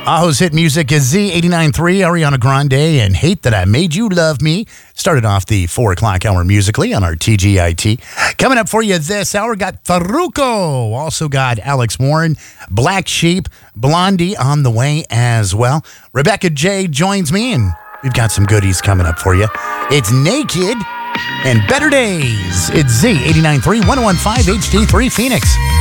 Aho's hit music is Z89.3, Ariana Grande, and Hate That I Made You Love Me. Started off the 4 o'clock hour musically on our TGIT. Coming up for you this hour, got Farruko. Also got Alex Warren, Black Sheep, Blondie on the way as well. Rebecca J joins me, and we've got some goodies coming up for you. It's Naked and Better Days. It's Z89.3, 101.5 HD3 Phoenix.